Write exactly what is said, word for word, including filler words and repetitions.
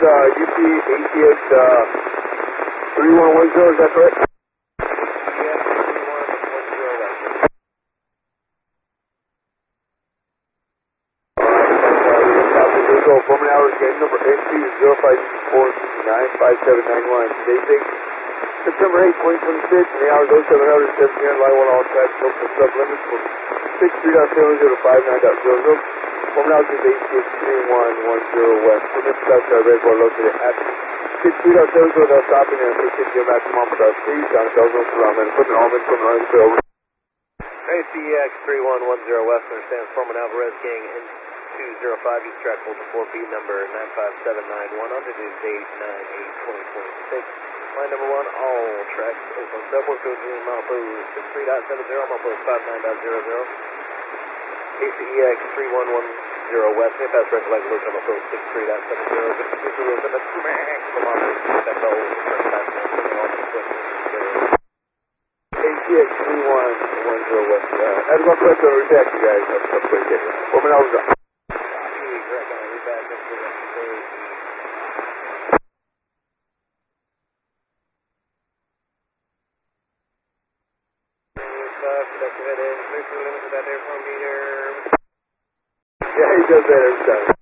uh, U P A T X uh, three one one zero, is that correct? Yes, three one one zero West. Go Bowman hours, game number N T zero five four nine five seven nine one. Day six, September eighth, twenty twenty-six, and the hours oh seven hundred seventeen, line one all tracks, no sub limits from six three dot seven zero to five nine dot zero zero. Bowman hours is A T X three one one zero West. Permit South Side Reservoir located at six three dot seven zero without stopping and six fifty maximum without speed. John Delgado, Surroundment, equipment, all equipment, on the field. A T X three one one zero West, understands Foreman Alvarez Gang in two zero five, East track hold to four B, number nine five seven nine one, on today's date nine eight twenty twenty-six. Line number one, all tracks is on Subway, code in Malpo six three dot seven zero, Malpo five nine dot zero zero. A C E X three one one zero West, may pass record like location Malpo six three dot seven zero, fifty-two zero, and that's maximum on the that's all the first time on the equipment. A T X three one one zero West. Uh, as one question, we'll back you guys. That's a pretty good. Bowman hours up. Yeah, he does that every time.